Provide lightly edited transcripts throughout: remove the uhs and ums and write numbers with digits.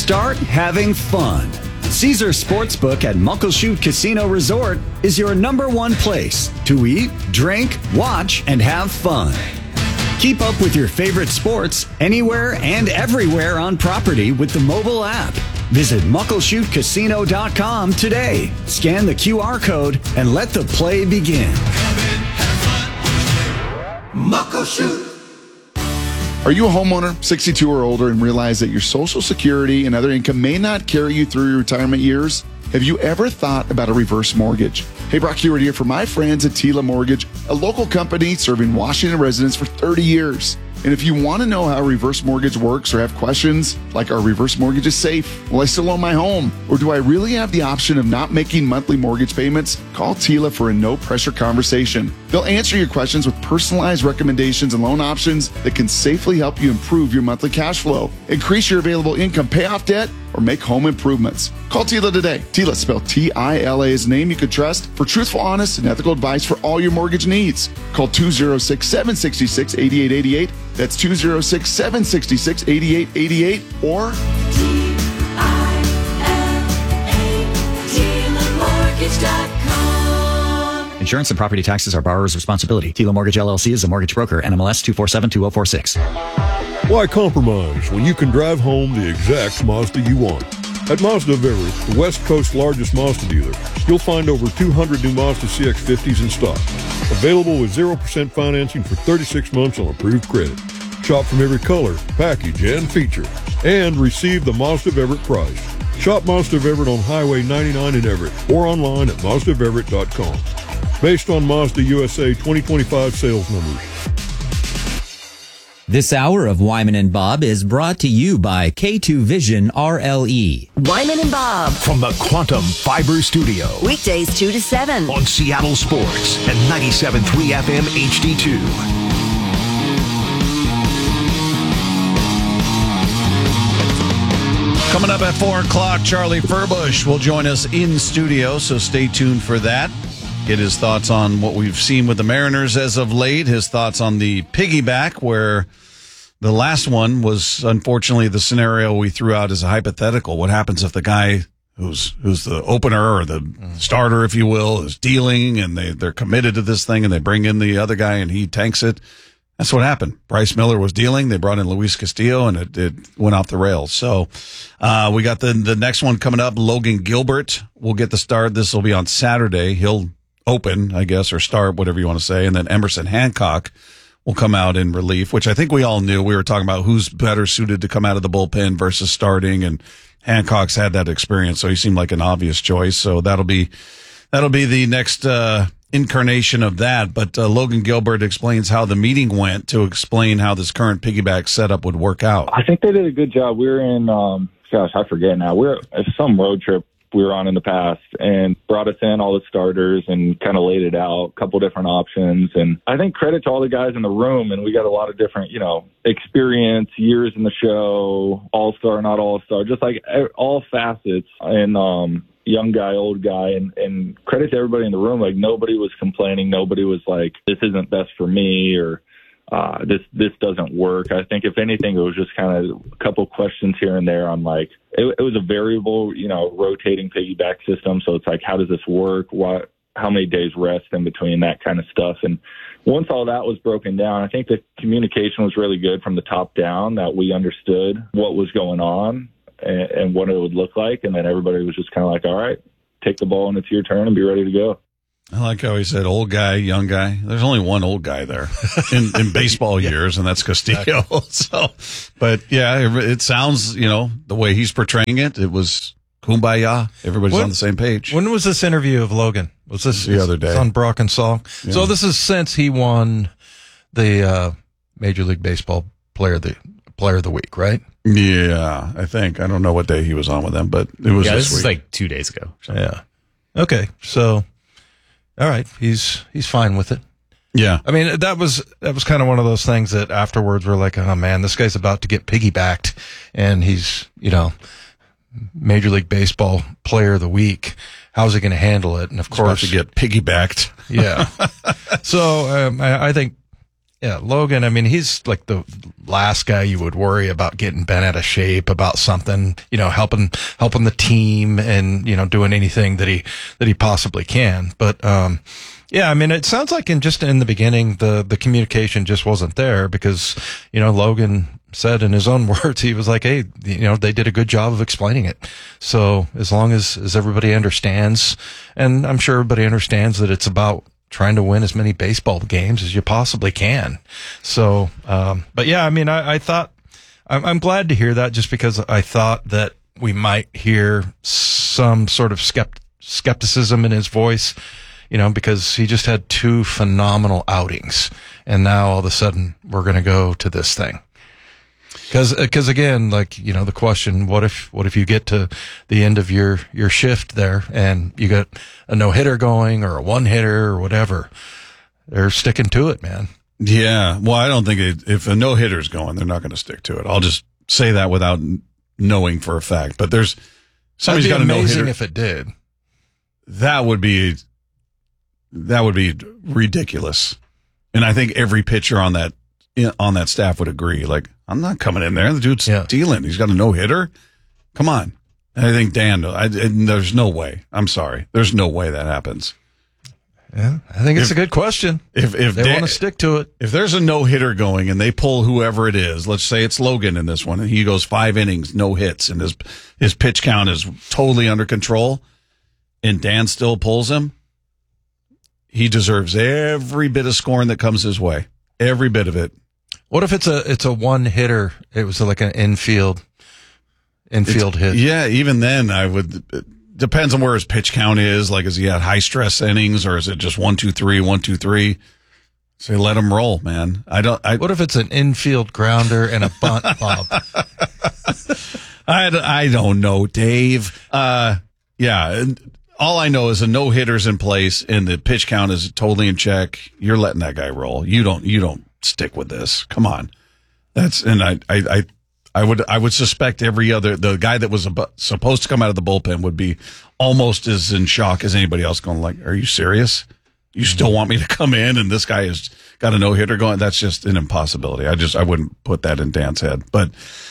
Start having fun. Caesar Sportsbook at Muckleshoot Casino Resort is your #1 place to eat, drink, watch, and have fun. Keep up with your favorite sports anywhere and everywhere on property with the mobile app. Visit muckleshootcasino.com today. Scan the QR code and let the play begin. Muckleshoot. Are you a homeowner, 62 or older, and realize that your Social Security and other income may not carry you through your retirement years? Have you ever thought about a reverse mortgage? Hey, Brock Hewitt here for my friends at Tila Mortgage, a local company serving Washington residents for 30 years. And if you want to know how a reverse mortgage works or have questions like, are reverse mortgages safe? Will I still own my home? Or do I really have the option of not making monthly mortgage payments? Call Tila for a no-pressure conversation. They'll answer your questions with personalized recommendations and loan options that can safely help you improve your monthly cash flow, increase your available income, pay off debt, or make home improvements. Call Tila today. Tila, spelled T-I-L-A, is a name you could trust for truthful, honest, and ethical advice for all your mortgage needs. Call 206-766-8888. That's 206-766-8888 or TILAmortgage.com. Insurance and property taxes are borrower's responsibility. Tila Mortgage LLC is a mortgage broker. NMLS 2472046. Why compromise when you can drive home the exact Mazda you want? At Mazda of Everett, the West Coast's largest Mazda dealer, you'll find over 200 new Mazda CX-50s in stock. Available with 0% financing for 36 months on approved credit. Shop from every color, package, and feature. And receive the Mazda of Everett price. Shop Mazda of Everett on Highway 99 in Everett or online at MazdaofEverett.com. Based on Mazda USA 2025 sales numbers. This hour of Wyman and Bob is brought to you by K2 Vision RLE. Wyman and Bob. From the Quantum Fiber Studio. Weekdays 2 to 7. On Seattle Sports and 97.3 FM HD2. Coming up at 4 o'clock, Charlie Furbush will join us in studio, so stay tuned for that. Get his thoughts on what we've seen with the Mariners as of late, his thoughts on the piggyback, where the last one was unfortunately the scenario we threw out as a hypothetical. What happens if the guy who's the opener or the starter, if you will, is dealing and they're committed to this thing and they bring in the other guy and he tanks it? That's what happened. Bryce Miller was dealing. They brought in Luis Castillo, and it went off the rails. So we got the next one coming up. Logan Gilbert will get the start. This will be on Saturday. He'll open, I guess, or start, whatever you want to say. And then Emerson Hancock will come out in relief, which I think we all knew. We were talking about who's better suited to come out of the bullpen versus starting, and Hancock's had that experience, so he seemed like an obvious choice. So that'll be the next incarnation of that. But Logan Gilbert explains how the meeting went to explain how this current piggyback setup would work out. I think they did a good job. We were in, I forget now. We're at some road trip we were on in the past and brought us in all the starters and kind of laid it out, a couple different options. And I think credit to all the guys in the room. And we got a lot of different, experience, years in the show, all-star, not all-star, just like all facets. And, young guy, old guy, and credit to everybody in the room. Like, nobody was complaining. Nobody was like, this isn't best for me, or this doesn't work. I think if anything, it was just kind of a couple questions here and there on like, it was a variable, rotating piggyback system. So it's like, how does this work? How many days rest in between, that kind of stuff. And once all that was broken down, I think the communication was really good from the top down, that we understood what was going on and what it would look like. And then everybody was just kind of like, all right, take the ball and it's your turn and be ready to go. I like how he said old guy, young guy. There's only one old guy there in baseball years, and that's Castillo. So, but yeah, it sounds, the way he's portraying it, it was kumbaya. Everybody's on the same page. When was this interview of Logan? Was this the other day? It's on Brock and Salk. Yeah. So this is since he won the Major League Baseball Player of the Week, right? Yeah, I think. I don't know what day he was on with them, but it was this week. is like 2 days ago. Yeah. Okay. So, all right. He's fine with it. Yeah. I mean, that was kind of one of those things that afterwards we're like, oh man, this guy's about to get piggybacked, and he's, Major League Baseball Player of the Week. How's he going to handle it? And of course, about to get piggybacked. Yeah. So I think Yeah, Logan, I mean, he's like the last guy you would worry about getting bent out of shape about something, helping the team and, doing anything that he possibly can. But, yeah, I mean, it sounds like in the beginning, the communication just wasn't there because, Logan said in his own words, he was like, hey, they did a good job of explaining it. So as long as everybody understands, and I'm sure everybody understands that it's about trying to win as many baseball games as you possibly can. So, but yeah, I mean, I thought, I'm glad to hear that just because I thought that we might hear some sort of skepticism in his voice, because he just had 2 phenomenal outings. And now all of a sudden we're going to go to this thing. Cause again, like, the question, what if you get to the end of your shift there and you got a no-hitter going or a one-hitter or whatever, they're sticking to it, man. Yeah. Well, I don't think if a no-hitter's going, they're not going to stick to it. I'll just say that without knowing for a fact, but somebody's got a no-hitter. Amazing if it did. That would be ridiculous. And I think every pitcher on that staff would agree. Like, I'm not coming in there. The dude's stealing. He's got a no-hitter. Come on. And I think Dan, there's no way. I'm sorry. There's no way that happens. Yeah, I think it's a good question. If they want to stick to it. If there's a no-hitter going and they pull whoever it is, let's say it's Logan in this one, and he goes 5 innings, no hits, and his pitch count is totally under control, and Dan still pulls him, he deserves every bit of scoring that comes his way. Every bit of it. What if it's a one hitter? It was like an infield hit. Yeah, even then it depends on where his pitch count is. Like, is he at high stress innings or is it just 1, 2, 3, 1, 2, 3? So let him roll, man. What if it's an infield grounder and a bunt, Bob? I don't know, Dave. Yeah. All I know is a no hitter's in place and the pitch count is totally in check. You're letting that guy roll. You don't stick with this. Come on. I would suspect the guy that was supposed to come out of the bullpen would be almost as in shock as anybody else, going like, are you serious? You still want me to come in and this guy has got a no hitter going? That's just an impossibility. I wouldn't put that in Dan's head, but,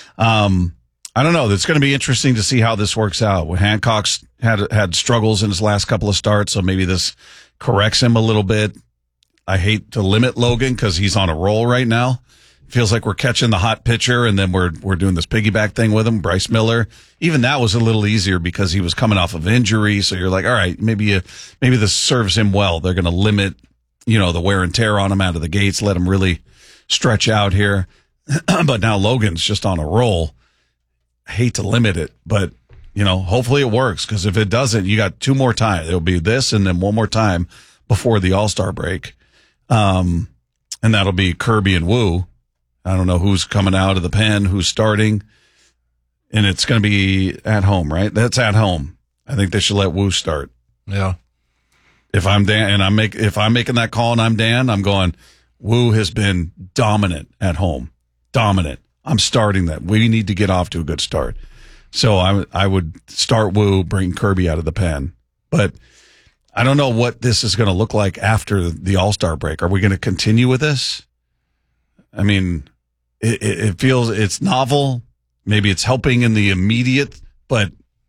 I don't know. It's going to be interesting to see how this works out. Hancock's had struggles in his last couple of starts, so maybe this corrects him a little bit. I hate to limit Logan because he's on a roll right now. Feels like we're catching the hot pitcher, and then we're doing this piggyback thing with him. Bryce Miller, even that was a little easier because he was coming off of injury. So you're like, all right, maybe this serves him well. They're going to limit, the wear and tear on him out of the gates, let him really stretch out here. But now Logan's just on a roll. I hate to limit it, but hopefully it works, because if it doesn't, you got 2 more times. It'll be this and then 1 more time before the All-Star break. And that'll be Kirby and Wu. I don't know who's coming out of the pen, who's starting, and it's going to be at home, right? That's at home. I think they should let Wu start. Yeah. If I'm Dan and if I'm making that call and I'm Dan, I'm going, Wu has been dominant at home. Dominant. I'm starting that. We need to get off to a good start. So I would start Wu, bring Kirby out of the pen. But I don't know what this is going to look like after the All-Star break. Are we going to continue with this? I mean, it feels it's novel. Maybe it's helping in the immediate, but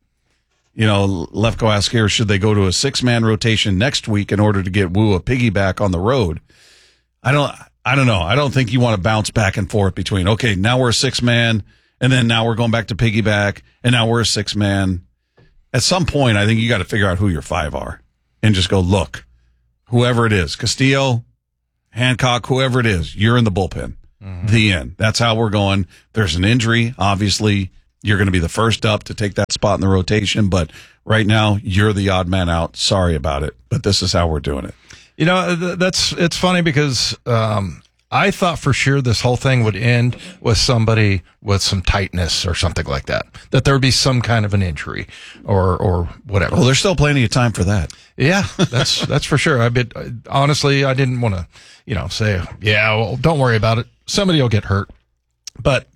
Lefko asked here, should they go to a 6-man rotation next week in order to get Wu a piggyback on the road? I don't know. I don't think you want to bounce back and forth between, okay, now we're a 6-man, and then now we're going back to piggyback, and now we're a 6-man. At some point, I think you got to figure out who your 5 are and just go, look, whoever it is, Castillo, Hancock, whoever it is, you're in the bullpen. Mm-hmm. The end. That's how we're going. There's an injury. Obviously, you're going to be the first up to take that spot in the rotation, but right now, you're the odd man out. Sorry about it, but this is how we're doing it. It's funny because I thought for sure this whole thing would end with somebody with some tightness or something like that there would be some kind of an injury or whatever. Well, there's still plenty of time for that. Yeah, that's for sure. Honestly, I didn't want to, say, yeah, well, don't worry about it. Somebody will get hurt. But,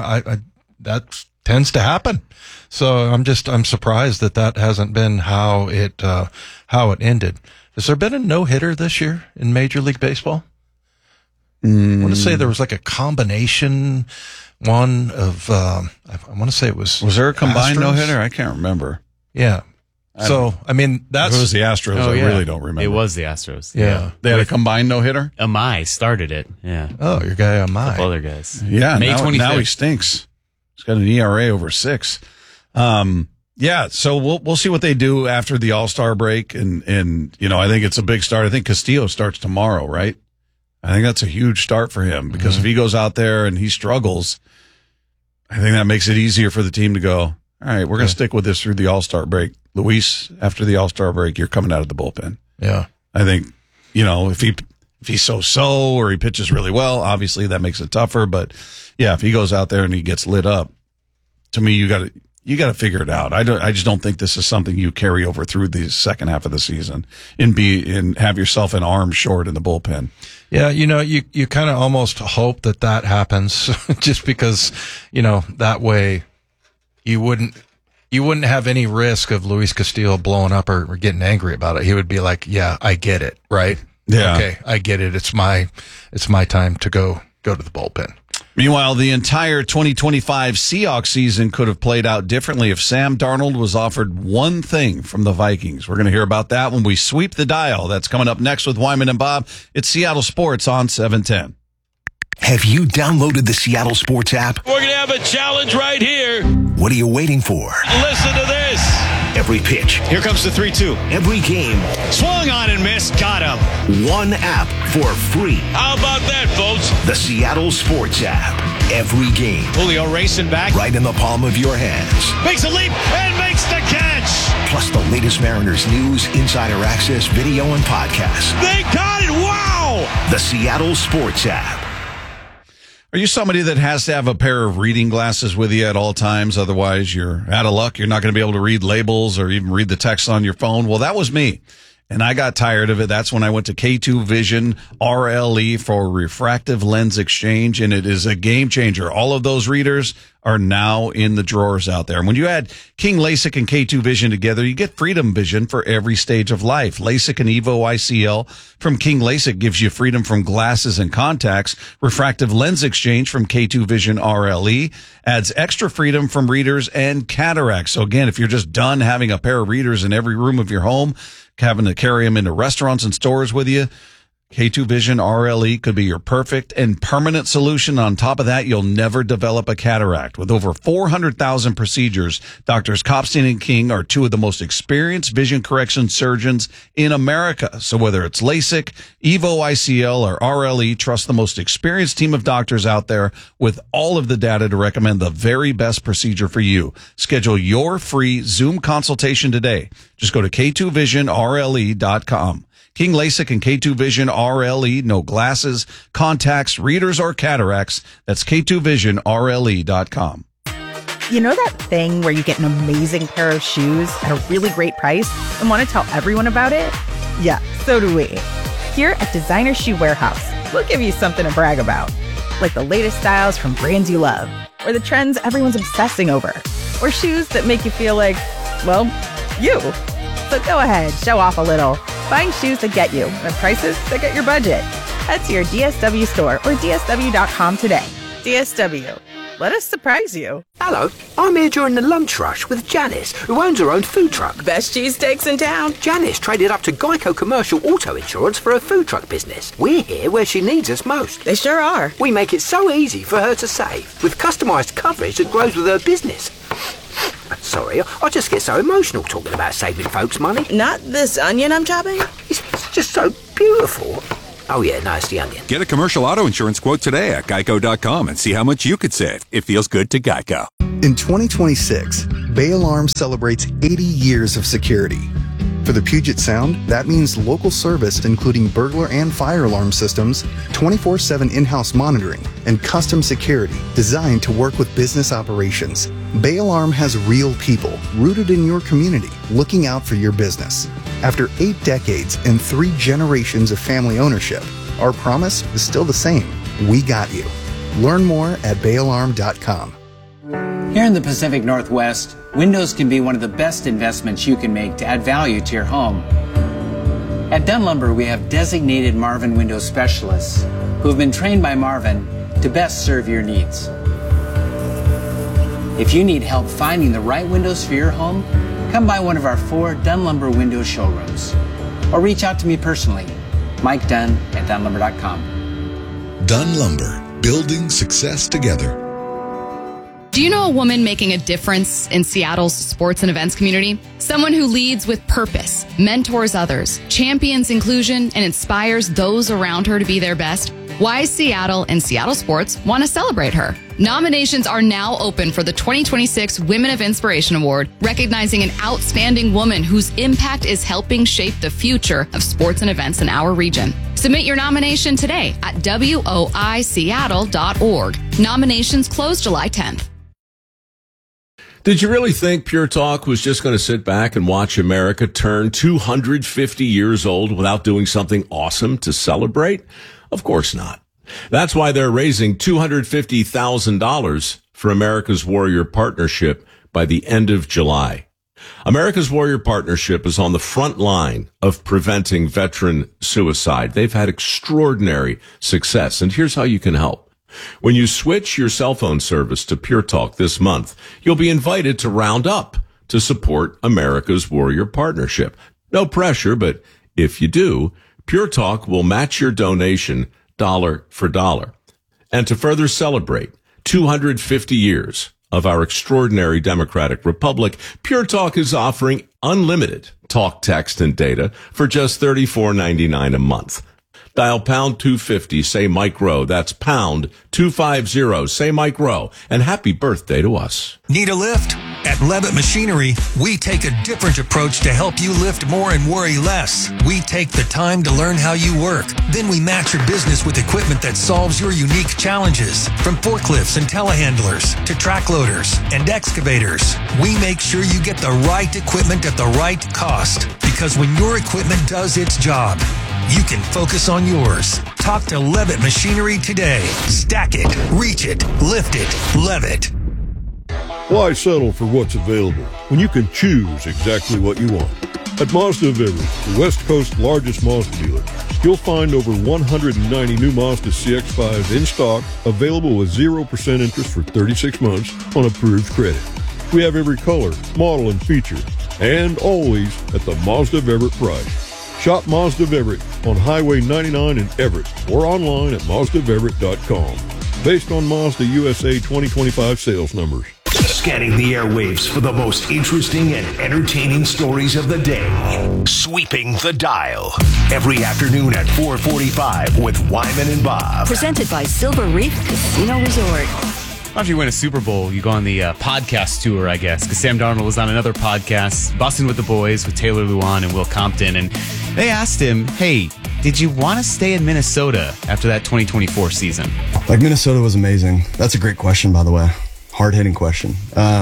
that tends to happen. So I'm surprised that hasn't been how it ended. Has there been a no-hitter this year in Major League Baseball? I want to say there was like a combination one of, I want to say it was. Was there a combined Astros? no-hitter? I can't remember. Yeah. So, I mean, If it was the Astros. I really don't remember. It was the Astros. Yeah. They had a combined no-hitter? Amai started it. Yeah. Oh, your guy on A mine. couple other guys. Yeah. May now 25th. he stinks. He's got an ERA over 6. Yeah. So we'll see what they do after the All-Star break. And, I think it's a big start. I think Castillo starts tomorrow, right? I think that's a huge start for him because if he goes out there and he struggles, I think that makes it easier for the team to go, all right, we're going to stick with this through the All-Star break. Luis, after the All-Star break, you're coming out of the bullpen. Yeah. I think, if he's so-so or he pitches really well, obviously that makes it tougher. But yeah, if he goes out there and he gets lit up, to me, you got to figure it out. I just don't think this is something you carry over through the second half of the season and have yourself an arm short in the bullpen. Yeah, you kind of almost hope that happens just because, that way you wouldn't have any risk of Luis Castillo blowing up or getting angry about it. He would be like, yeah, I get it, right? Yeah. Okay, I get it. It's my time to go to the bullpen. Meanwhile, the entire 2025 Seahawks season could have played out differently if Sam Darnold was offered one thing from the Vikings. We're going to hear about that when we sweep the dial. That's coming up next with Wyman and Bob. It's Seattle Sports on 710. Have you downloaded the Seattle Sports app? We're going to have a challenge right here. What are you waiting for? Listen to this. Every pitch. Here comes the 3-2. Every game. Swung on and missed. Got him. One app for free. How about that, folks? The Seattle Sports app. Every game. Julio racing back. Right in the palm of your hands. Makes a leap and makes the catch. Plus the latest Mariners news, insider access, video, and podcasts. They got it. Wow. The Seattle Sports app. Are you somebody that has to have a pair of reading glasses with you at all times? Otherwise, you're out of luck. You're not going to be able to read labels or even read the text on your phone. Well, that was me. And I got tired of it. That's when I went to K2 Vision RLE for refractive lens exchange, and it is a game changer. All of those readers are now in the drawers out there. And when you add King LASIK and K2 Vision together, you get freedom vision for every stage of life. LASIK and EVO ICL from King LASIK gives you freedom from glasses and contacts. Refractive lens exchange from K2 Vision RLE adds extra freedom from readers and cataracts. So again, if you're just done having a pair of readers in every room of your home, having to carry them into restaurants and stores with you, K2 Vision RLE could be your perfect and permanent solution. On top of that, you'll never develop a cataract. With over 400,000 procedures, Doctors Kopstein and King are two of the most experienced vision correction surgeons in America. So whether it's LASIK, EVO ICL, or RLE, trust the most experienced team of doctors out there with all of the data to recommend the very best procedure for you. Schedule your free Zoom consultation today. Just go to K2VisionRLE.com. King LASIK and K2 Vision RLE, no glasses, contacts, readers, or cataracts. That's K2VisionRLE.com. You know that thing where you get an amazing pair of shoes at a really great price and want to tell everyone about it? Yeah, so do we. Here at Designer Shoe Warehouse, we'll give you something to brag about. Like the latest styles from brands you love, or the trends everyone's obsessing over, or shoes that make you feel like, well, you. So go ahead, show off a little. Find shoes that get you at prices that get your budget. Head to your DSW store or DSW.com today. DSW. Let us surprise you. Hello, I'm here during the lunch rush with Janice, who owns her own food truck. Best cheesesteaks in town. Janice traded up to Geico Commercial Auto Insurance for her food truck business. We're here where she needs us most. They sure are. We make it so easy for her to save, with customised coverage that grows with her business. Sorry, I just get so emotional talking about saving folks money. Not this onion I'm chopping? It's just so beautiful. Oh yeah, no, it's the onion. Get a commercial auto insurance quote today at Geico.com and see how much you could save. It feels good to Geico. In 2026, Bay Alarm celebrates 80 years of security. For the Puget Sound, that means local service including burglar and fire alarm systems, 24/7 in-house monitoring, and custom security designed to work with business operations. Bay Alarm has real people rooted in your community looking out for your business. After 8 decades and 3 generations of family ownership, our promise is still the same. We got you. Learn more at bayalarm.com. Here in the Pacific Northwest, windows can be one of the best investments you can make to add value to your home. At Dunn Lumber, we have designated Marvin window specialists who have been trained by Marvin to best serve your needs. If you need help finding the right windows for your home, come by one of our 4 Dunn Lumber window showrooms. Or reach out to me personally, Mike Dunn at DunnLumber.com. Dunn Lumber, building success together. Do you know a woman making a difference in Seattle's sports and events community? Someone who leads with purpose, mentors others, champions inclusion, and inspires those around her to be their best? Why Seattle and Seattle Sports want to celebrate her. Nominations are now open for the 2026 Women of Inspiration Award, recognizing an outstanding woman whose impact is helping shape the future of sports and events in our region. Submit your nomination today at woiseattle.org. Nominations close July 10th. Did you really think Pure Talk was just going to sit back and watch America turn 250 years old without doing something awesome to celebrate? Of course not. That's why they're raising $250,000 for America's Warrior Partnership by the end of July. America's Warrior Partnership is on the front line of preventing veteran suicide. They've had extraordinary success, and here's how you can help. When you switch your cell phone service to Pure Talk this month, you'll be invited to round up to support America's Warrior Partnership. No pressure, but if you do, Pure Talk will match your donation dollar for dollar. And to further celebrate 250 years of our extraordinary democratic republic, Pure Talk is offering unlimited talk, text, and data for just $34.99 a month. Dial pound 250, say Mike Rowe. That's pound 250, say Mike Rowe. And happy birthday to us. Need a lift? At Levitt Machinery, we take a different approach to help you lift more and worry less. We take the time to learn how you work. Then we match your business with equipment that solves your unique challenges. From forklifts and telehandlers to track loaders and excavators, we make sure you get the right equipment at the right cost. Because when your equipment does its job, you can focus on yours. Talk to Levitt Machinery today. Stack it, reach it, lift it, Levitt. Why settle for what's available when you can choose exactly what you want? At Mazda of Everett, the West Coast's largest Mazda dealer, you'll find over 190 new Mazda CX-5s in stock, available with 0% interest for 36 months on approved credit. We have every color, model, and feature, and always at the Mazda of Everett price. Shop Mazda of Everett on Highway 99 in Everett or online at MazdaofEverett.com. Based on Mazda USA 2025 sales numbers. Scanning the airwaves for the most interesting and entertaining stories of the day. Sweeping the dial. Every afternoon at 4:45 with Wyman and Bob. Presented by Silver Reef Casino Resort. After you win a Super Bowl, you go on the podcast tour, I guess, because Sam Darnold was on another podcast, Bussin' with the Boys, with Taylor Luan and Will Compton, and they asked him, hey, did you want to stay in Minnesota after that 2024 season? Minnesota was amazing. That's a great question, by the way. Hard-hitting question.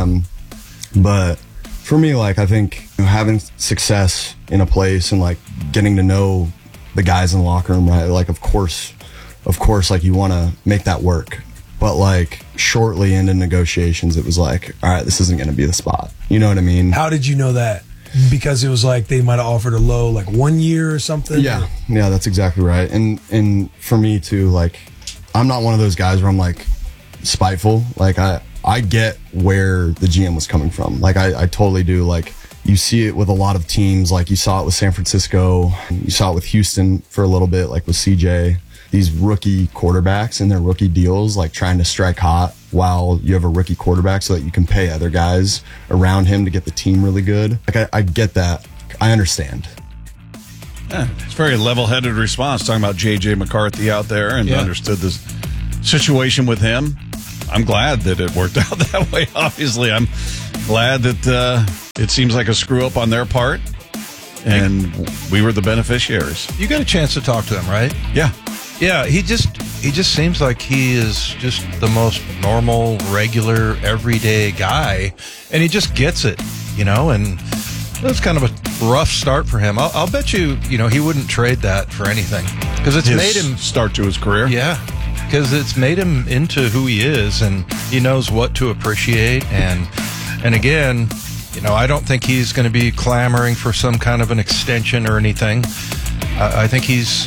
But for me, I think having success in a place and, getting to know the guys in the locker room, right? Of course, you want to make that work. But shortly into negotiations, it was all right, this isn't going to be the spot. You know what I mean? How did you know that? Because it was they might have offered a low 1 year or something? Yeah, that's exactly right. And for me too, I'm not one of those guys where I'm spiteful. I get where the GM was coming from. I totally do. You see it with a lot of teams. You saw it with San Francisco. You saw it with Houston for a little bit, with CJ. These rookie quarterbacks and their rookie deals, trying to strike hot while you have a rookie quarterback so that you can pay other guys around him to get the team really good. I get that. I understand. Yeah, it's a very level-headed response, talking about J.J. McCarthy out there and understood the situation with him. I'm glad that it worked out that way, obviously. I'm glad that it seems like a screw-up on their part, and we were the beneficiaries. You got a chance to talk to him, right? Yeah. Yeah, he just seems like he is just the most normal, regular, everyday guy, and he just gets it, and it was kind of a rough start for him. I'll bet you, he wouldn't trade that for anything, because it's made him start to his career. Yeah, because it's made him into who he is, and he knows what to appreciate, and again, I don't think he's going to be clamoring for some kind of an extension or anything. I think he's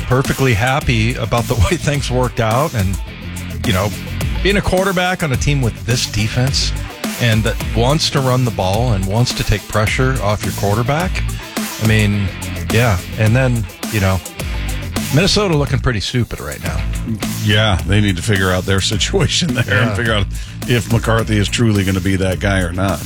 perfectly happy about the way things worked out. And, being a quarterback on a team with this defense and that wants to run the ball and wants to take pressure off your quarterback. I mean, yeah. And then, Minnesota looking pretty stupid right now. Yeah, they need to figure out their situation there and figure out if McCarthy is truly going to be that guy or not.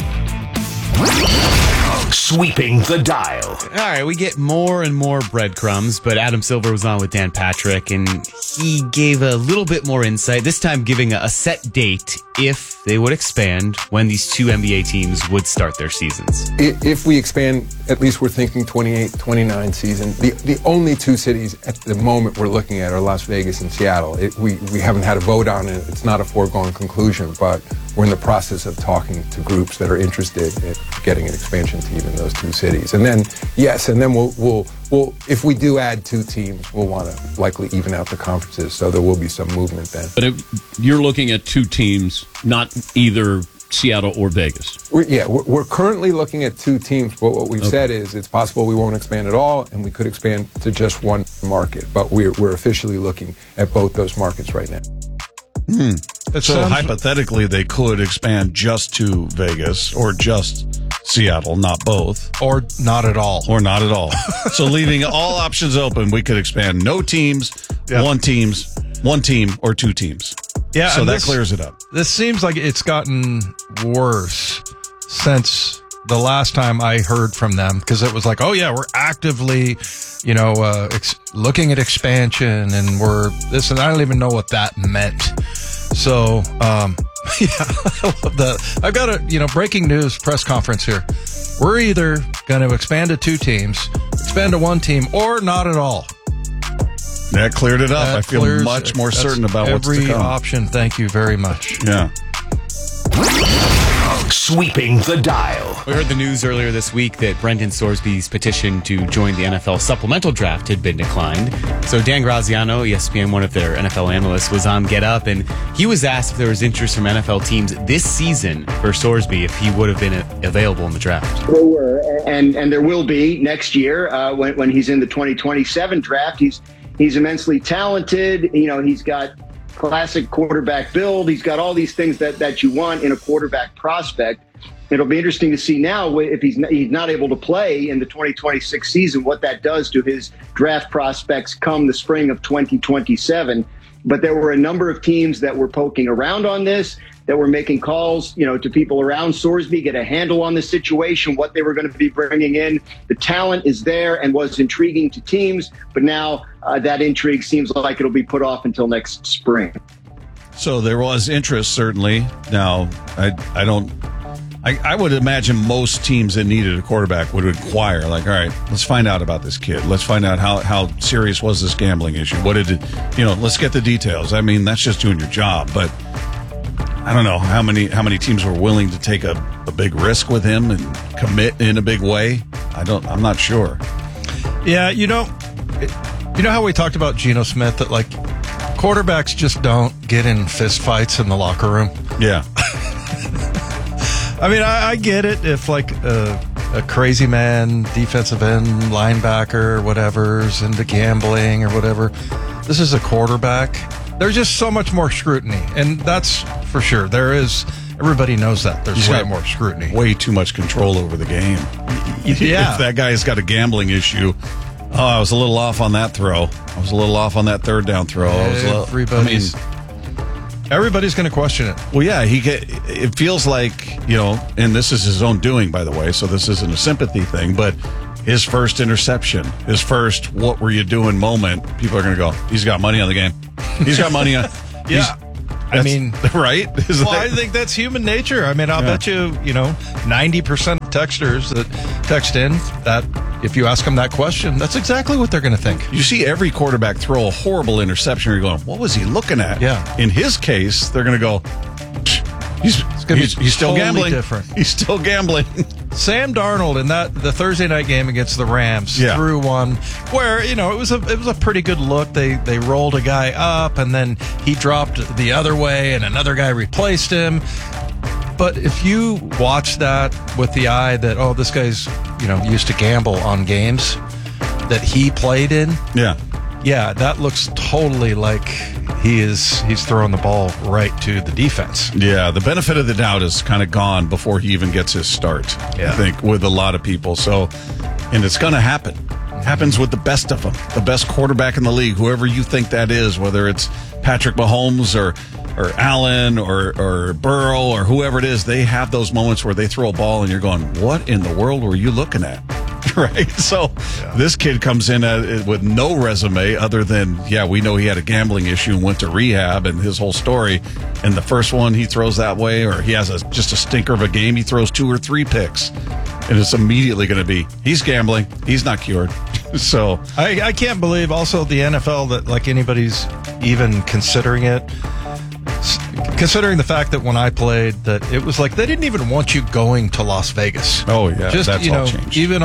Sweeping the dial. All right, we get more and more breadcrumbs, but Adam Silver was on with Dan Patrick, and he gave a little bit more insight, this time giving a set date if they would expand when these two NBA teams would start their seasons. If we expand, at least we're thinking 28-29 season. The only two cities at the moment we're looking at are Las Vegas and Seattle. We haven't had a vote on it. It's not a foregone conclusion, but we're in the process of talking to groups that are interested in getting an expansion team in those two cities. And then, we'll if we do add two teams, we'll want to likely even out the conferences, so there will be some movement then. But if you're looking at two teams, not either Seattle or Vegas. We're currently looking at two teams, but what we've said is it's possible we won't expand at all, and we could expand to just one market. But we're officially looking at both those markets right now. So hypothetically, they could expand just to Vegas or just Seattle, not both. Or not at all. So leaving all options open, we could expand no teams, one team, or two teams. Yeah, so that clears it up. This seems like it's gotten worse since the last time I heard from them, because it was like, oh yeah, we're actively, looking at expansion, and we're this, and I don't even know what that meant. So, I love that. I've got a, breaking news press conference here. We're either going to expand to two teams, expand to one team, or not at all. That cleared it up. I feel much more certain about what's to come. Every option. Thank you very much. Yeah. Sweeping the dial. We heard the news earlier this week that Brendan Sorsby's petition to join the NFL supplemental draft had been declined. So Dan Graziano, ESPN, one of their NFL analysts, was on Get Up, and he was asked if there was interest from NFL teams this season for Sorsby if he would have been available in the draft. There were, and there will be next year when he's in the 2027 draft. He's immensely talented. He's got classic quarterback build. He's got all these things that you want in a quarterback prospect. It'll be interesting to see now if he's not able to play in the 2026 season, what that does to his draft prospects come the spring of 2027. But there were a number of teams that were poking around on this, that were making calls, to people around Sorsby, get a handle on the situation, what they were going to be bringing in. The talent is there and was intriguing to teams, but now that intrigue seems like it'll be put off until next spring. So there was interest, certainly. Now, I would imagine most teams that needed a quarterback would inquire, like, all right, let's find out about this kid. Let's find out how serious was this gambling issue. What did it, let's get the details. I mean, that's just doing your job, but I don't know how many teams were willing to take a big risk with him and commit in a big way. I'm not sure. Yeah, you know how we talked about Geno Smith, that like quarterbacks just don't get in fist fights in the locker room. Yeah. I mean, I get it if like a crazy man, defensive end, linebacker, whatever's into gambling or whatever. This is a quarterback. There's just so much more scrutiny, and that's for sure. There is. Everybody knows that. There's way more scrutiny. Way too much control over the game. Yeah. If that guy's got a gambling issue, I was a little off on that throw. I was a little off on that third down throw. Everybody's going to question it. Well, yeah, it feels like, and this is his own doing, by the way, so this isn't a sympathy thing, but his first interception, his first what were you doing moment, people are going to go, he's got money on the game. He's got money on. Yeah. Right? I think that's human nature. I mean, I'll bet you, 90% of texters that text in, that if you ask them that question, that's exactly what they're going to think. You see every quarterback throw a horrible interception, you're going, what was he looking at? Yeah. In his case, they're going to go, he's still totally gambling. Different. He's still gambling. Sam Darnold in the Thursday night game against the Rams threw one where it was a pretty good look. They rolled a guy up and then he dropped the other way and another guy replaced him. But if you watch that with the eye that this guy's used to gamble on games that he played in, yeah, that looks totally like he's throwing the ball right to the defense. Yeah, the benefit of the doubt is kind of gone before he even gets his start, I think, with a lot of people. So, and it's going to happen. It happens with the best of them, the best quarterback in the league, whoever you think that is, whether it's Patrick Mahomes or Allen or Burrow or whoever it is. They have those moments where they throw a ball and you're going, what in the world were you looking at? Right? So this kid comes in with no resume other than, we know he had a gambling issue and went to rehab and his whole story. And the first one he throws that way, or he has just a stinker of a game, he throws 2 or 3 picks. And it's immediately going to be, he's gambling. He's not cured. So I can't believe also the NFL that like anybody's even considering it. Considering the fact that when I played, that it was like they didn't even want you going to Las Vegas. Oh yeah, just that's all changed. even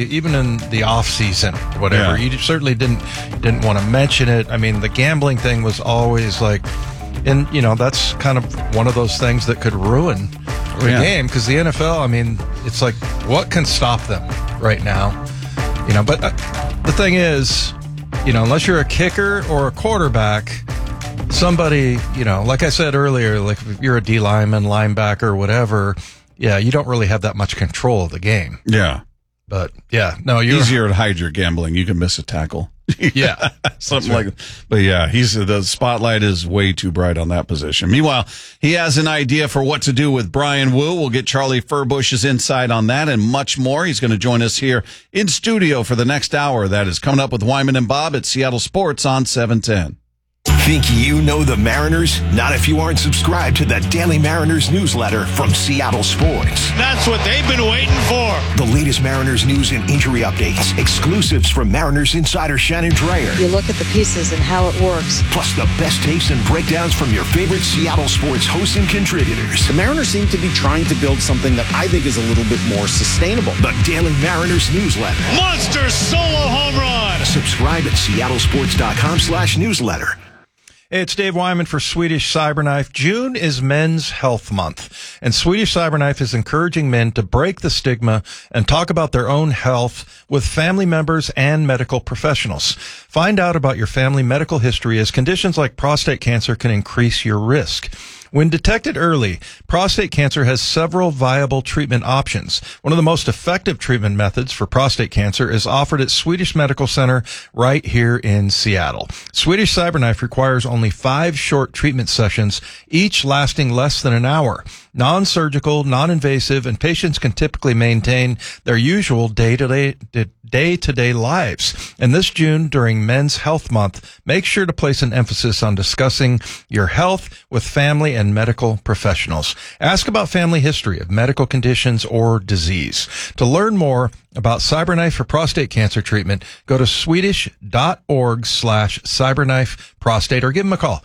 in the off season, whatever. You certainly didn't want to mention it. I mean, the gambling thing was always like, and that's kind of one of those things that could ruin the game, because the NFL. I mean, it's like, what can stop them right now? But the thing is, unless you're a kicker or a quarterback. Somebody, like I said earlier, like if you're a D lineman, linebacker, whatever, you don't really have that much control of the game. Yeah. But, you're easier to hide your gambling. You can miss a tackle. Yeah. Something like that. But the spotlight is way too bright on that position. Meanwhile, he has an idea for what to do with Brian Wu. We'll get Charlie Furbush's insight on that and much more. He's going to join us here in studio for the next hour. That is coming up with Wyman and Bob at Seattle Sports on 710. Think you know the Mariners? Not if you aren't subscribed to the Daily Mariners newsletter from Seattle Sports. That's what they've been waiting for. The latest Mariners news and injury updates, exclusives from Mariners insider Shannon Drayer. You look at the pieces and how it works. Plus the best takes and breakdowns from your favorite Seattle Sports hosts and contributors. The Mariners seem to be trying to build something that I think is a little bit more sustainable. The Daily Mariners newsletter. Monster solo home run. Subscribe at seattlesports.com/newsletter. Hey, it's Dave Wyman for Swedish Cyberknife. June is Men's Health Month, and Swedish Cyberknife is encouraging men to break the stigma and talk about their own health with family members and medical professionals. Find out about your family medical history, as conditions like prostate cancer can increase your risk. When detected early, prostate cancer has several viable treatment options. One of the most effective treatment methods for prostate cancer is offered at Swedish Medical Center right here in Seattle. Swedish Cyberknife requires only 5 short treatment sessions, each lasting less than an hour. Non-surgical, non-invasive, and patients can typically maintain their usual day-to-day lives. And this June, during Men's Health Month, make sure to place an emphasis on discussing your health with family and medical professionals. Ask about family history of medical conditions or disease. To learn more about Cyberknife for prostate cancer treatment, go to swedish.org/cyberknife prostate or give them a call,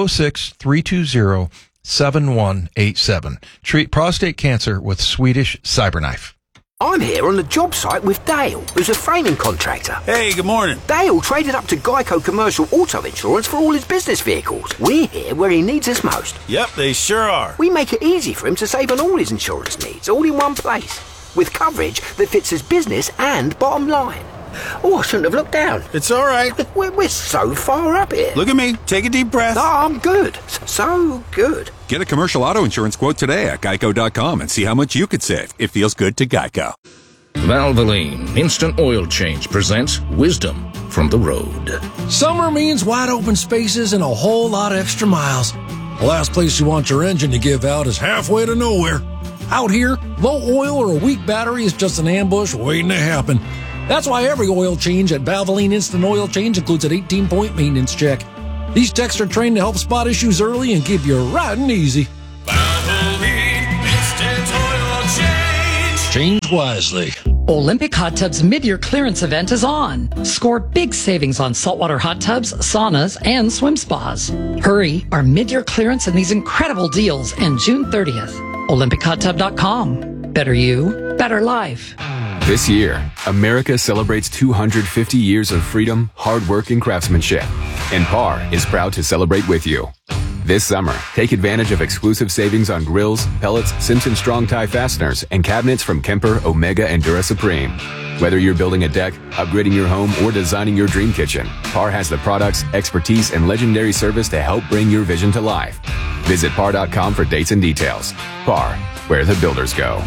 206-320-7187. Treat prostate cancer with Swedish Cyberknife. I'm here on the job site with Dale, who's a framing contractor. Hey, good morning. Dale traded up to Geico Commercial Auto Insurance for all his business vehicles. We're here where he needs us most. Yep, they sure are. We make it easy for him to save on all his insurance needs, all in one place, with coverage that fits his business and bottom line. Oh, I shouldn't have looked down. It's all right. We're so far up here. Look at me. Take a deep breath. Oh, I'm good. So good. Get a commercial auto insurance quote today at geico.com and see how much you could save. It feels good to Geico. Valvoline Instant Oil Change presents wisdom from the road. Summer means wide open spaces and a whole lot of extra miles. The last place you want your engine to give out is halfway to nowhere. Out here, low oil or a weak battery is just an ambush waiting to happen. That's why every oil change at Valvoline Instant Oil Change includes an 18-point maintenance check. These techs are trained to help spot issues early and keep you riding easy. Valvoline Instant Oil Change. Change wisely. Olympic Hot Tubs mid-year clearance event is on. Score big savings on saltwater hot tubs, saunas, and swim spas. Hurry, our mid-year clearance and these incredible deals end June 30th. OlympicHotTub.com. Better you, better life. This year, America celebrates 250 years of freedom, hard work, and craftsmanship. And PAR is proud to celebrate with you. This summer, take advantage of exclusive savings on grills, pellets, Simpson Strong Tie fasteners, and cabinets from Kemper, Omega, and Dura Supreme. Whether you're building a deck, upgrading your home, or designing your dream kitchen, Par has the products, expertise, and legendary service to help bring your vision to life. Visit par.com for dates and details. Par, where the builders go.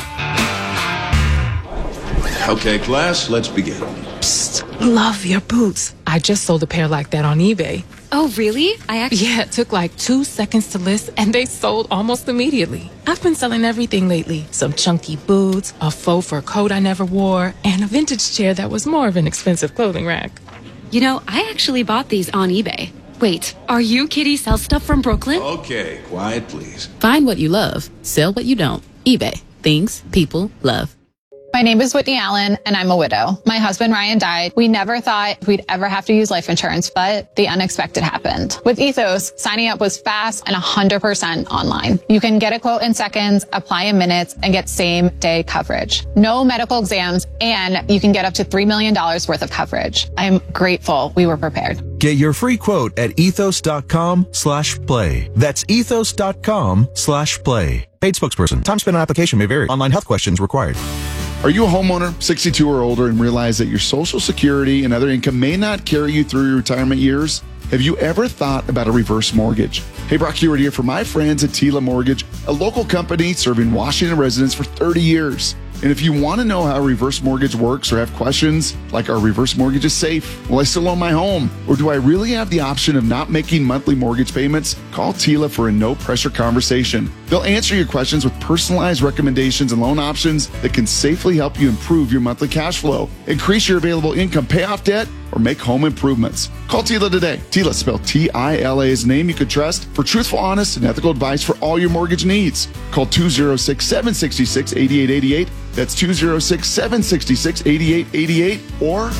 Okay, class, let's begin. Psst, love your boots. I just sold a pair like that on eBay. Oh, really? Yeah, it took like 2 seconds to list, and they sold almost immediately. I've been selling everything lately. Some chunky boots, a faux fur coat I never wore, and a vintage chair that was more of an expensive clothing rack. You know, I actually bought these on eBay. Wait, are you Kitty Sell Stuff from Brooklyn? Okay, quiet, please. Find what you love. Sell what you don't. eBay. Things people love. My name is Whitney Allen, and I'm a widow. My husband, Ryan, died. We never thought we'd ever have to use life insurance, but the unexpected happened. With Ethos, signing up was fast and 100% online. You can get a quote in seconds, apply in minutes, and get same-day coverage. No medical exams, and you can get up to $3 million worth of coverage. I'm grateful we were prepared. Get your free quote at ethos.com/play. That's ethos.com/play. Paid spokesperson. Time spent on application may vary. Online health questions required. Are you a homeowner, 62 or older, and realize that your Social Security and other income may not carry you through your retirement years? Have you ever thought about a reverse mortgage? Hey, Brock Hewitt here for my friends at Tila Mortgage, a local company serving Washington residents for 30 years. And if you want to know how a reverse mortgage works or have questions like, are reverse mortgages safe? Will I still own my home? Or do I really have the option of not making monthly mortgage payments? Call Tila for a no-pressure conversation. They'll answer your questions with personalized recommendations and loan options that can safely help you improve your monthly cash flow, increase your available income, pay off debt, or make home improvements. Call Tila today. Tila, spelled T-I-L-A, is a name you can trust for truthful, honest, and ethical advice for all your mortgage needs. Call 206-766-8888. That's 206-766-8888 or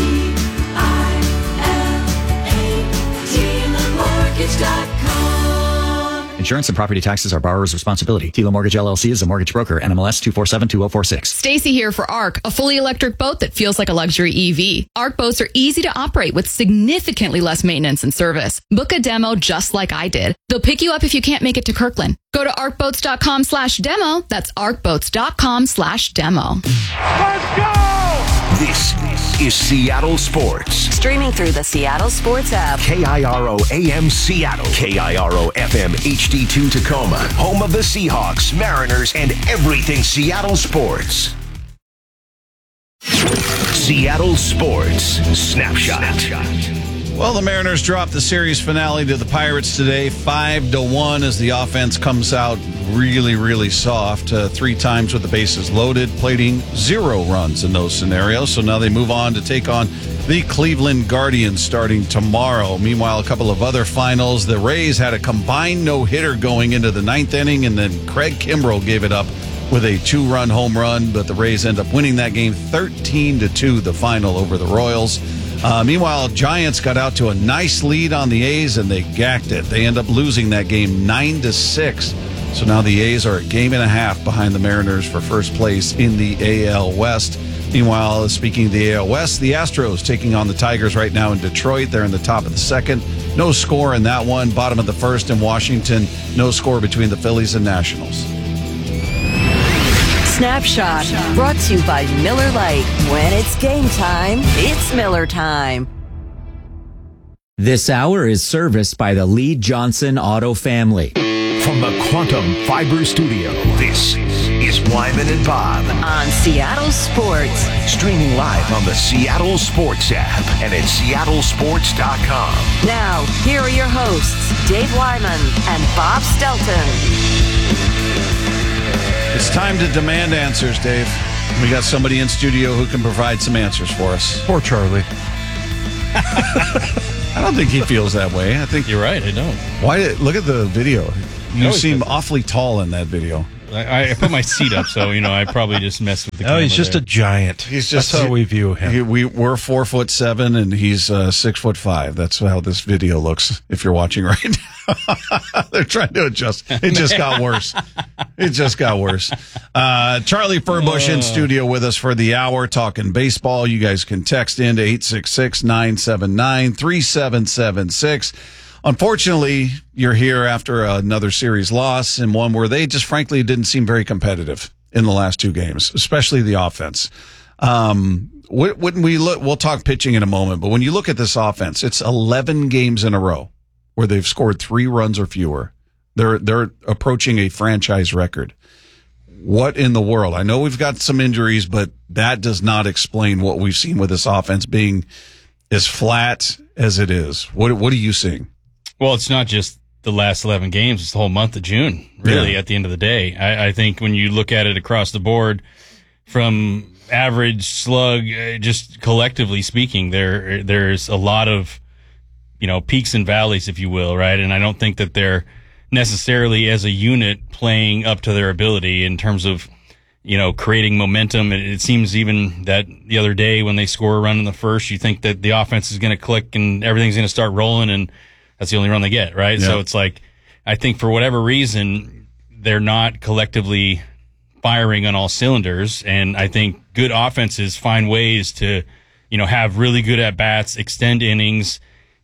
TILA-mortgage.com. Insurance and property taxes are borrower's responsibility. Tila Mortgage LLC is a mortgage broker. NMLS 2472046. Stacy here for ARC, a fully electric boat that feels like a luxury EV. ARC boats are easy to operate with significantly less maintenance and service. Book a demo just like I did. They'll pick you up if you can't make it to Kirkland. Go to arcboats.com/demo. That's arcboats.com/demo. Let's go! This is Seattle Sports. Streaming through the Seattle Sports app. KIRO AM Seattle. KIRO FM HD2 Tacoma. Home of the Seahawks, Mariners, and everything Seattle sports. Seattle Sports Snapshot. Well, the Mariners dropped the series finale to the Pirates today, 5-1, as the offense comes out really, really soft. 3 times with the bases loaded, plating 0 runs in those scenarios. So now they move on to take on the Cleveland Guardians starting tomorrow. Meanwhile, a couple of other finals. The Rays had a combined no-hitter going into the 9th inning, and then Craig Kimbrell gave it up with a 2-run home run, but the Rays end up winning that game 13-2, the final over the Royals. Meanwhile, Giants got out to a nice lead on the A's, and they gacked it. They end up losing that game 9-6. So now the A's are a game and a half behind the Mariners for first place in the AL West. Meanwhile, speaking of the AL West, the Astros taking on the Tigers right now in Detroit. They're in the top of the second. No score in that one. Bottom of the first in Washington. No score between the Phillies and Nationals. Snapshot, brought to you by Miller Lite. When it's game time, it's Miller time. This hour is serviced by the Lee Johnson Auto family. From the Quantum Fiber Studio, this is Wyman and Bob. On Seattle Sports. Streaming live on the Seattle Sports app and at seattlesports.com. Now, here are your hosts, Dave Wyman and Bob Stelton. It's time to demand answers, Dave. We got somebody in studio who can provide some answers for us. Poor Charlie. I don't think he feels that way. I think you're right. I don't. Why? Look at the video. You seem awfully tall in that video. I put my seat up, so I probably just messed with the camera. Oh, he's just a giant. That's how we view him. We're 4'7" and he's 6'5". That's how this video looks. If you're watching right now, they're trying to adjust. It just got worse. Charlie Furbush in studio with us for the hour talking baseball. You guys can text in to 866-979-3776. unfortunately, you're here after another series loss and one where they just frankly didn't seem very competitive in the last two games, especially the offense. When we look, we'll talk pitching in a moment, but when you look at this offense, it's 11 games in a row where they've scored 3 runs or fewer. They're approaching a franchise record. What in the world? I know we've got some injuries, but that does not explain what we've seen with this offense being as flat as it is. What are you seeing? Well, it's not just the last 11 games. It's the whole month of June, really, at the end of the day. I think when you look at it across the board, from average slug, just collectively speaking, there's a lot of, peaks and valleys, if you will, right? And I don't think that they're necessarily as a unit playing up to their ability in terms of, creating momentum. It seems even that the other day when they score a run in the first, you think that the offense is going to click and everything's going to start rolling, and that's the only run they get, right? Yeah. So it's like, I think for whatever reason, they're not collectively firing on all cylinders. And I think good offenses find ways to, have really good at-bats, extend innings,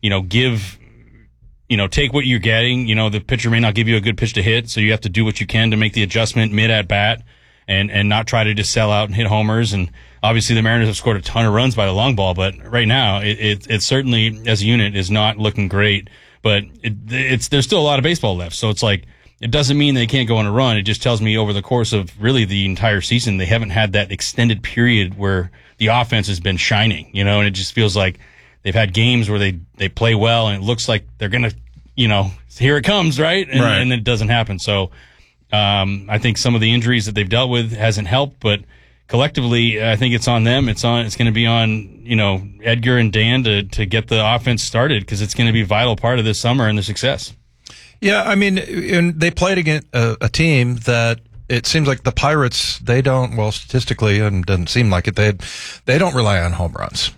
take what you're getting. The pitcher may not give you a good pitch to hit, so you have to do what you can to make the adjustment mid-at-bat and not try to just sell out and hit homers. And obviously the Mariners have scored a ton of runs by the long ball, but right now it certainly, as a unit, is not looking great. But there's still a lot of baseball left, so it's like, it doesn't mean they can't go on a run. It just tells me over the course of really the entire season, they haven't had that extended period where the offense has been shining, and it just feels like they've had games where they play well and it looks like they're going to, here it comes, right? And it doesn't happen. So I think some of the injuries that they've dealt with hasn't helped, but collectively, I think it's on them. It's going to be on, Edgar and Dan to get the offense started, because it's going to be a vital part of this summer and the success. Yeah, I mean, and they played against a team that it seems like the Pirates, they don't, well, statistically, and it doesn't seem like it, they don't rely on home runs.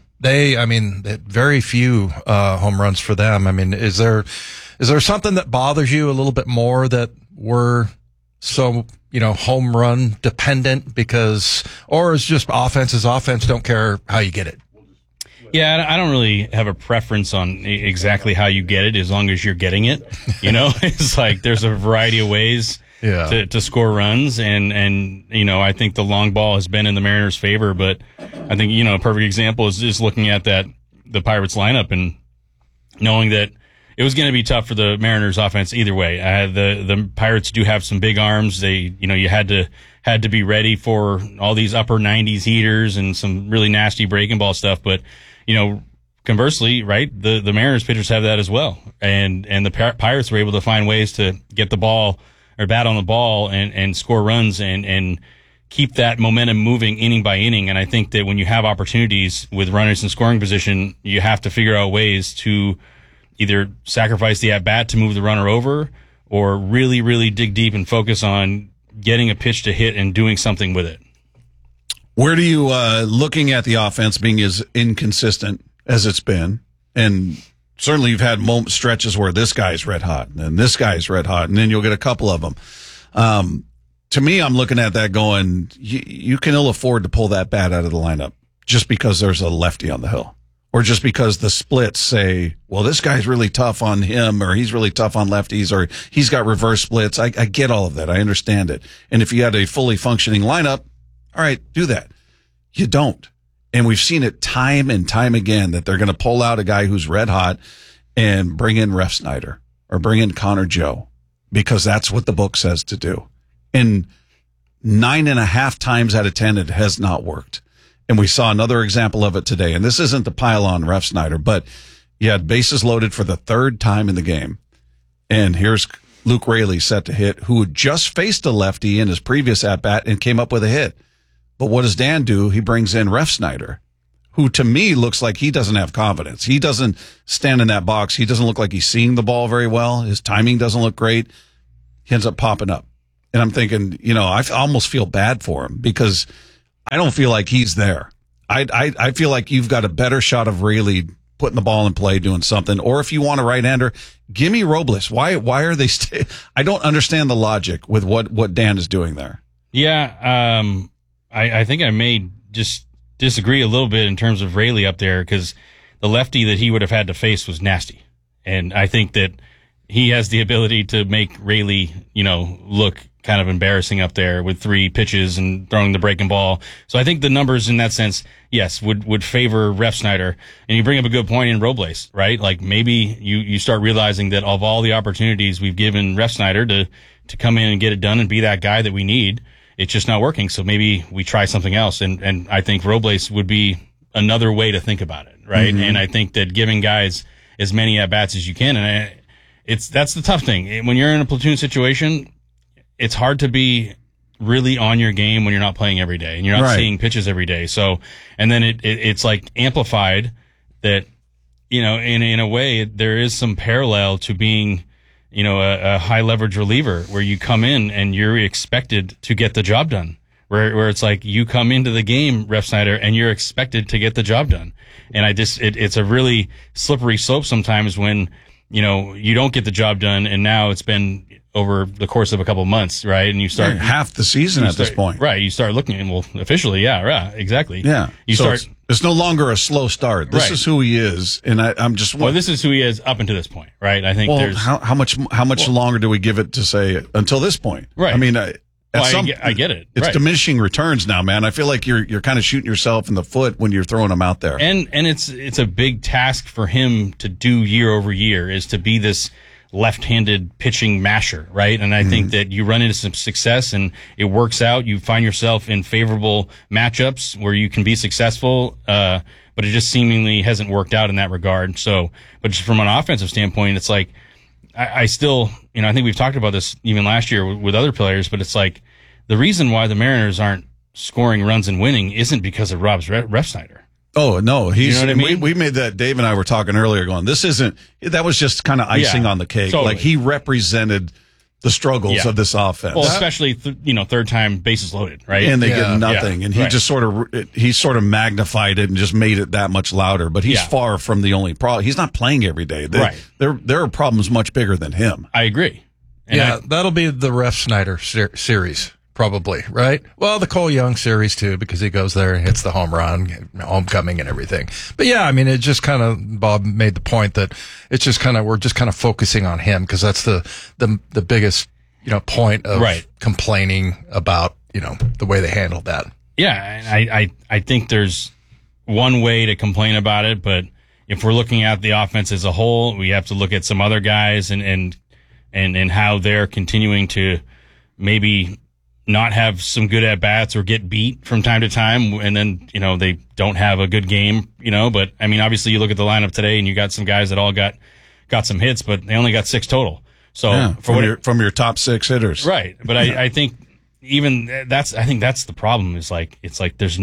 Very few home runs for them. I mean, is there something that bothers you a little bit more that we're so, home run dependent or is just offense, don't care how you get it? Yeah, I don't really have a preference on exactly how you get it, as long as you're getting it. It's like there's a variety of ways to score runs, and I think the long ball has been in the Mariners' favor. But I think a perfect example is just looking at the Pirates lineup and knowing that it was going to be tough for the Mariners' offense either way. The Pirates do have some big arms. They you had to be ready for all these upper 90s heaters and some really nasty breaking ball stuff, but conversely, right, the Mariners pitchers have that as well. And the Pirates were able to find ways to get the ball or bat on the ball and score runs and keep that momentum moving inning by inning. And I think that when you have opportunities with runners in scoring position, you have to figure out ways to either sacrifice the at-bat to move the runner over, or really, really dig deep and focus on getting a pitch to hit and doing something with it. Where do you, looking at the offense being as inconsistent as it's been, and certainly you've had stretches where this guy's red hot, and this guy's red hot, and then you'll get a couple of them. To me, I'm looking at that going, you can ill afford to pull that bat out of the lineup just because there's a lefty on the hill, or just because the splits say, well, this guy's really tough on him, or he's really tough on lefties, or he's got reverse splits. I get all of that. I understand it. And if you had a fully functioning lineup, all right, do that. You don't. And we've seen it time and time again that they're going to pull out a guy who's red hot and bring in Refsnyder or bring in Connor Joe, because that's what the book says to do. And 9.5 times out of 10, it has not worked. And we saw another example of it today. And this isn't to pile on Refsnyder, but you had bases loaded for the third time in the game. And here's Luke Raley set to hit, who had just faced a lefty in his previous at-bat and came up with a hit. But what does Dan do? He brings in Refsnyder, who to me looks like he doesn't have confidence. He doesn't stand in that box. He doesn't look like he's seeing the ball very well. His timing doesn't look great. He ends up popping up. And I'm thinking, I almost feel bad for him, because I don't feel like he's there. I feel like you've got a better shot of Raley putting the ball in play, doing something. Or if you want a right-hander, give me Robles. Why are they I don't understand the logic with what Dan is doing there. Yeah, I think I may just disagree a little bit in terms of Raley up there, because the lefty that he would have had to face was nasty. And I think that he has the ability to make Rayleigh, look kind of embarrassing up there with 3 pitches and throwing the breaking ball. So I think the numbers in that sense, yes, would favor Refsnyder. And you bring up a good point in Robles, right? Like maybe you start realizing that of all the opportunities we've given Refsnyder to come in and get it done and be that guy that we need, it's just not working. So maybe we try something else. And I think Robles would be another way to think about it, right? Mm-hmm. And I think that giving guys as many at-bats as you can, and that's the tough thing. When you're in a platoon situation, it's hard to be really on your game when you're not playing every day and you're not seeing pitches every day. So, and then it's like amplified that, in a way there is some parallel to being, a high leverage reliever where you come in and you're expected to get the job done. Where it's like you come into the game, Refsnyder, and you're expected to get the job done. And it's a really slippery slope sometimes when, you don't get the job done, and now it's been over the course of a couple of months, right? And you start half the season at this point, right? You start looking, and officially, exactly, yeah. It's no longer a slow start. This is who he is, and I'm just this is who he is up until this point, right? I think there's how much longer do we give it to say until this point, right? I mean, I get it. It's diminishing returns now, man. I feel like you're kind of shooting yourself in the foot when you're throwing them out there. And it's a big task for him to do year over year, is to be this left-handed pitching masher, right? And I think that you run into some success and it works out. You find yourself in favorable matchups where you can be successful, but it just seemingly hasn't worked out in that regard. So, but just from an offensive standpoint, it's like, I still, I think we've talked about this even last year with other players, but it's like the reason why the Mariners aren't scoring runs and winning isn't because of Rob Refsnyder. Oh, no. You know what I mean? We made that, Dave and I were talking earlier going, that was just kind of icing on the cake. Totally. Like he represented the struggles of this offense. Well, especially, third time bases loaded, right? And they get nothing. And he just sort of magnified it and just made it that much louder. But he's far from the only problem. He's not playing every day. There are problems much bigger than him. I agree. And that'll be the Refsnyder series. Probably, right? Well, the Cole Young series too, because he goes there and hits the home run, homecoming and everything. But yeah, I mean, it just kind of, Bob made the point that it's just kind of, we're just kind of focusing on him because that's the biggest, point of complaining about, the way they handled that. Yeah. And I think there's one way to complain about it, but if we're looking at the offense as a whole, we have to look at some other guys and how they're continuing to maybe not have some good at bats or get beat from time to time, and then they don't have a good game. But I mean, obviously, you look at the lineup today, and you got some guys that all got some hits, but they only got 6 total. So from your top 6 hitters, right? But I think even that's the problem. Is like it's like they're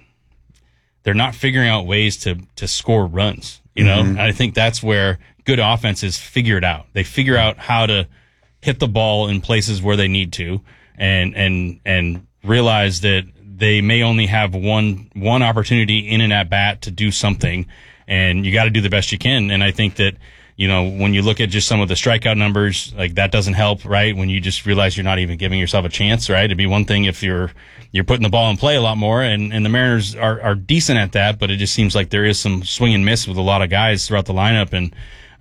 not figuring out ways to score runs. And I think that's where good offenses figure it out. They figure out how to hit the ball in places where they need to. And realize that they may only have one opportunity in an at bat to do something, and you got to do the best you can. And I think that when you look at just some of the strikeout numbers, like that doesn't help, right? When you just realize you're not even giving yourself a chance, right? It'd be one thing if you're putting the ball in play a lot more, and the Mariners are decent at that, but it just seems like there is some swing and miss with a lot of guys throughout the lineup, and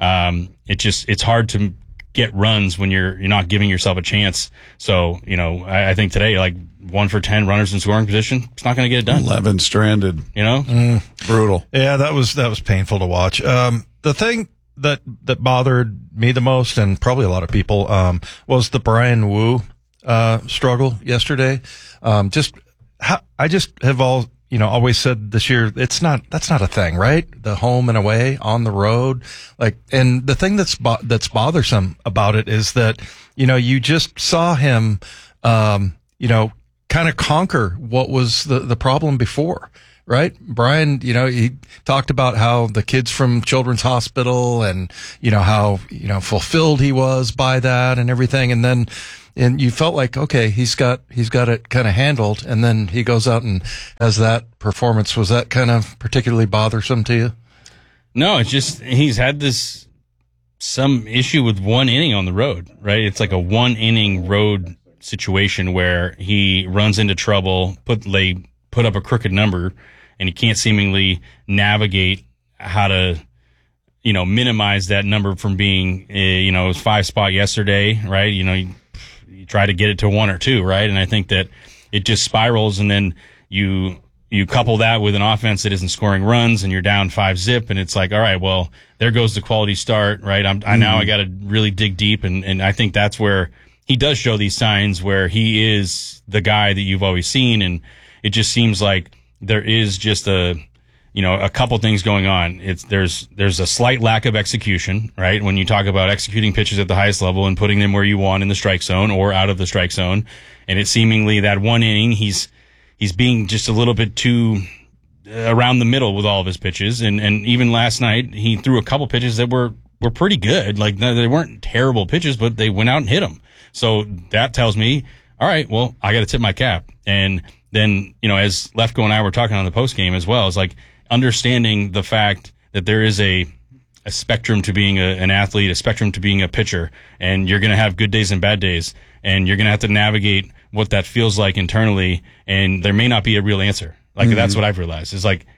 it's hard to get runs when you're not giving yourself a chance. So, I think today, like 1 for 10 runners in scoring position, it's not going to get it done. 11 stranded. Brutal. Yeah, that was painful to watch. The thing that bothered me the most, and probably a lot of people, was the Brian Wu struggle yesterday. I just have always said this year, that's not a thing, right? The home and away on the road. And the thing that's bothersome about it is that, you just saw him, kind of conquer what was the problem before, right? Brian, he talked about how the kids from Children's Hospital and, how, fulfilled he was by that and everything. And you felt like, okay, he's got it kind of handled. And then he goes out and has that performance. Was that kind of particularly bothersome to you? No, it's just, he's had some issue with 1 inning on the road, right? It's like a 1 inning road situation where he runs into trouble, they put up a crooked number, and he can't seemingly navigate how to, minimize that number from being, it was 5 spot yesterday, right? You try to get it to 1 or 2, right? And I think that it just spirals, and then you couple that with an offense that isn't scoring runs, and you're down 5-0, and it's like, all right, well, there goes the quality start, right? Now I got to really dig deep, and I think that's where he does show these signs where he is the guy that you've always seen, and it just seems like there is just a couple things going on. There's a slight lack of execution, right? When you talk about executing pitches at the highest level and putting them where you want in the strike zone or out of the strike zone, and it's seemingly that one inning he's being just a little bit too around the middle with all of his pitches. And even last night, he threw a couple pitches that were pretty good. Like, they weren't terrible pitches, but they went out and hit them. So that tells me, all right, well, I got to tip my cap. And then, as Lefko and I were talking on the post game as well, it's like understanding the fact that there is a spectrum to being an athlete, a spectrum to being a pitcher, and you're going to have good days and bad days, and you're going to have to navigate what that feels like internally, and there may not be a real answer. Like, that's what I've realized. It's like,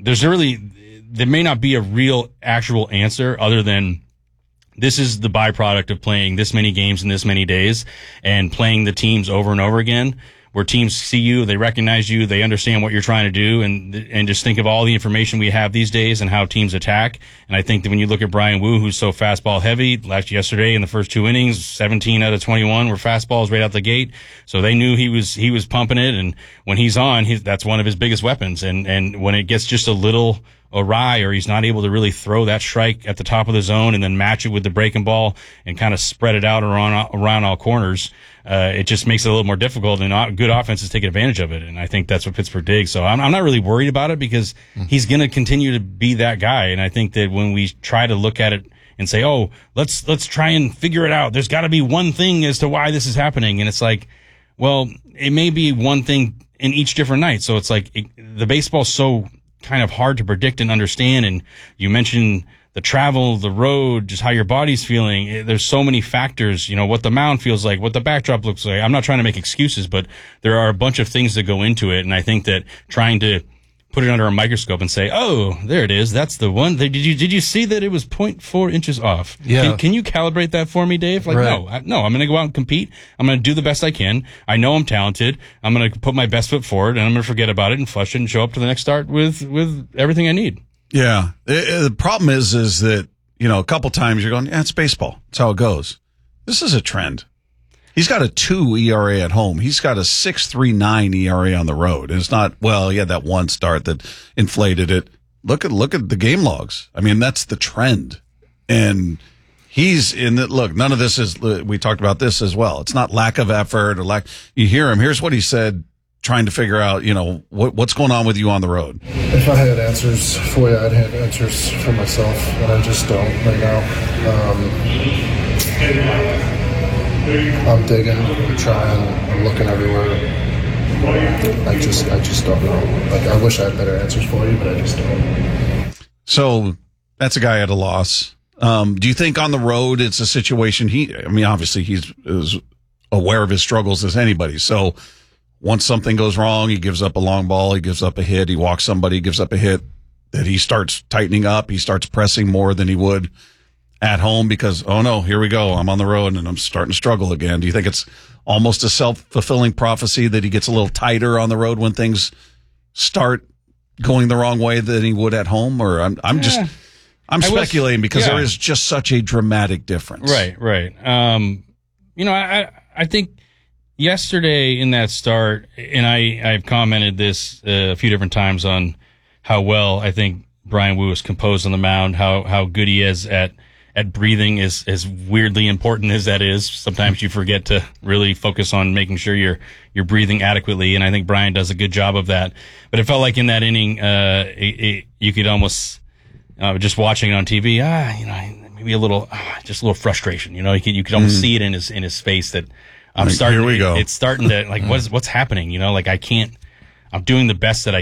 there may not be a real actual answer other than this is the byproduct of playing this many games in this many days and playing the teams over and over again, where teams see you, they recognize you, they understand what you're trying to do, and just think of all the information we have these days and how teams attack. And I think that when you look at Bryan Woo, who's so fastball heavy, yesterday in the first 2 innings, 17 out of 21 were fastballs right out the gate. So they knew he was pumping it, and when he's on, that's one of his biggest weapons. And when it gets just a little awry, or he's not able to really throw that strike at the top of the zone and then match it with the breaking ball and kind of spread it out around all corners, it just makes it a little more difficult, and good offenses take advantage of it. And I think that's what Pittsburgh digs. So I'm not really worried about it, because he's going to continue to be that guy. And I think that when we try to look at it and say, oh, let's try and figure it out, there's got to be one thing as to why this is happening. And it's like, well, it may be one thing in each different night. So it's like the baseball's so kind of hard to predict and understand. And you mentioned the travel, the road, just how your body's feeling. There's so many factors, what the mound feels like, what the backdrop looks like. I'm not trying to make excuses, but there are a bunch of things that go into it. And I think that trying to put it under a microscope and say, oh, there it is, that's the one. Did you see that it was 0.4 inches off? Yeah. Can you calibrate that for me, Dave? Like, right. No, I'm going to go out and compete. I'm going to do the best I can. I know I'm talented. I'm going to put my best foot forward, and I'm going to forget about it and flush it and show up to the next start with everything I need. Yeah. The problem is that, a couple times you're going, yeah, it's baseball. That's how it goes. This is a trend. He's got a 2 ERA at home. He's got a 6.39 ERA on the road. And it's not, well, he had that one start that inflated it. Look at the game logs. I mean, that's the trend. And he's in the, look, none of this is, we talked about this as well. It's not lack of effort or you hear him. Here's what he said, trying to figure out, what's going on with you on the road. If I had answers for you, I'd have answers for myself, and I just don't right now. I'm digging, I'm trying, I'm looking everywhere. I just don't know. Like, I wish I had better answers for you, but I just don't. So that's a guy at a loss. Do you think on the road it's a situation obviously he's as aware of his struggles as anybody. So once something goes wrong, he gives up a long ball, he gives up a hit, he walks somebody, gives up a hit, that he starts tightening up, he starts pressing more than he would at home because, oh no, here we go, I'm on the road and I'm starting to struggle again. Do you think it's almost a self-fulfilling prophecy that he gets a little tighter on the road when things start going the wrong way than he would at home? Or I'm speculating because there is just such a dramatic difference. Right. I think yesterday in that start, and I've commented this a few different times on how well I think Bryan Woo is composed on the mound, how good he is at breathing, is as weirdly important as that is. Sometimes you forget to really focus on making sure you're breathing adequately, and I think Bryan does a good job of that. But it felt like in that inning, you could almost just watching it on TV, maybe a little frustration. You could almost see it in his face that I'm starting. Here we go. It's starting to what's happening. I'm doing the best that I